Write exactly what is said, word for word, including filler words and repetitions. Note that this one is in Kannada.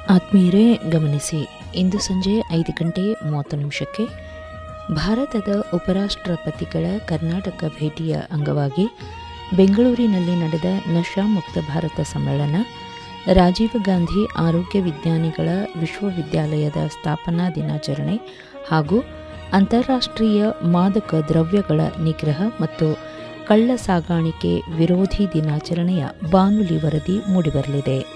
ಆತ್ಮೀಯರೇ ಗಮನಿಸಿ, ಇಂದು ಸಂಜೆ ಐದು ಗಂಟೆ ಮೂವತ್ತು ನಿಮಿಷಕ್ಕೆ ಭಾರತದ ಉಪರಾಷ್ಟ್ರಪತಿಗಳ ಕರ್ನಾಟಕ ಭೇಟಿಯ ಅಂಗವಾಗಿ ಬೆಂಗಳೂರಿನಲ್ಲಿ ನಡೆದ ನಶಾಮುಕ್ತ ಭಾರತ ಸಮ್ಮೇಳನ, ರಾಜೀವ್ ಗಾಂಧಿ ಆರೋಗ್ಯ ವಿಜ್ಞಾನಿಗಳ ವಿಶ್ವವಿದ್ಯಾಲಯದ ಸ್ಥಾಪನಾ ದಿನಾಚರಣೆ ಹಾಗೂ ಅಂತಾರಾಷ್ಟ್ರೀಯ ಮಾದಕ ದ್ರವ್ಯಗಳ ನಿಗ್ರಹ ಮತ್ತು ಕಳ್ಳ ಸಾಗಾಣಿಕೆ ವಿರೋಧಿ ದಿನಾಚರಣೆಯ ಬಾನುಲಿ ವರದಿ ಮೂಡಿಬರಲಿದೆ.